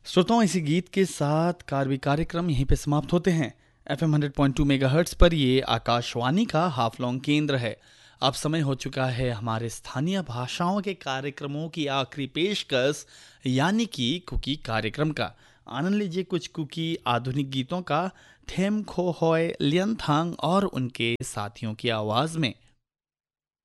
श्रोताओं, इसी गीत के साथ कार्य कार्यक्रम यहीं पे समाप्त होते हैं। FM 100.2 मेगाहर्ट्ज पर ये आकाशवाणी का हाफलॉन्ग केंद्र है। अब समय हो चुका है हमारे स्थानीय भाषाओं के कार्यक्रमों की आखिरी पेशकश यानी कि कुकी कार्यक्रम का। आनंद लीजिए कुछ कुकी आधुनिक गीतों का, थेम खो होय लियन थांग और उनके साथियों की आवाज में।